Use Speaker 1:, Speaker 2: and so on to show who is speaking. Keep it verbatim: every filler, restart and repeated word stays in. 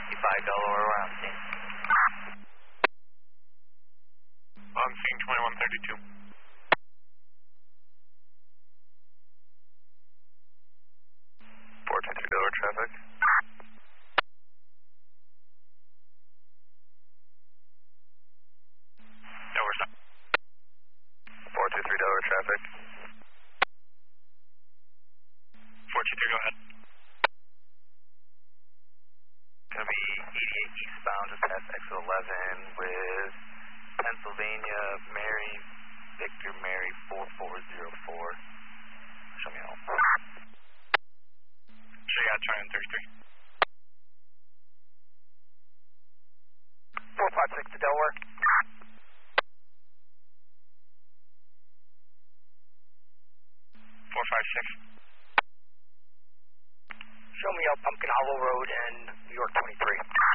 Speaker 1: fifty-five Delaware, we're on scene.
Speaker 2: On scene twenty-one thirty-two. four two three Delaware traffic. Delaware stop. four two three Delaware traffic. four two three, go ahead.
Speaker 1: Gonna be eighty-eight eastbound, just past exit eleven with Pennsylvania, Mary, Victor, Mary, four four zero four. Show me home.
Speaker 2: Show you out, trying thirty-three.
Speaker 1: four five six to Delaware.
Speaker 2: four five six.
Speaker 1: Show me up Pumpkin Hollow Road and New York twenty-three.